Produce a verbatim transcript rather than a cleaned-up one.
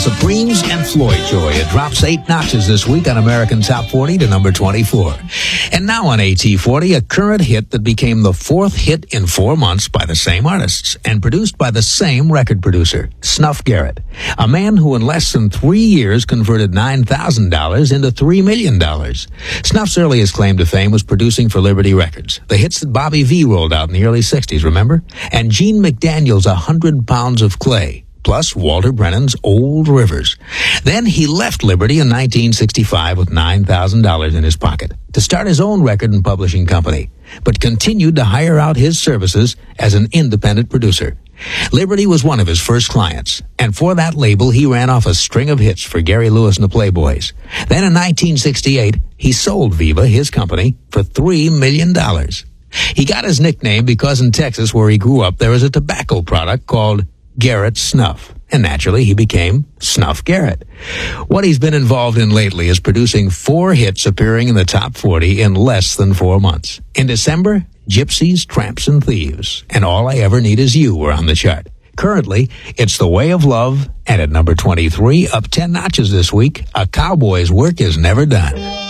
Supremes and Floyd Joy. It drops eight notches this week on American Top forty to number twenty-four. And now on A T forty, a current hit that became the fourth hit in four months by the same artists and produced by the same record producer, Snuff Garrett, a man who in less than three years converted nine thousand dollars into three million dollars. Snuff's earliest claim to fame was producing for Liberty Records, the hits that Bobby Vee rolled out in the early sixties, remember? And Gene McDaniel's A Hundred Pounds of Clay, plus Walter Brennan's Old Rivers. Then he left Liberty in nineteen sixty-five with nine thousand dollars in his pocket to start his own record and publishing company, but continued to hire out his services as an independent producer. Liberty was one of his first clients, and for that label he ran off a string of hits for Gary Lewis and the Playboys. Then in nineteen sixty-eight, he sold Viva, his company, for three million dollars. He got his nickname because in Texas, where he grew up, there is a tobacco product called Garrett Snuff, and naturally he became Snuff Garrett. What he's been involved in lately is producing four hits appearing in the top forty in less than four months. In December, Gypsies, Tramps, and Thieves, and All I Ever Need Is You were on the chart. Currently, it's The Way of Love, and at number twenty-three, up ten notches this week, A Cowboy's Work Is Never Done.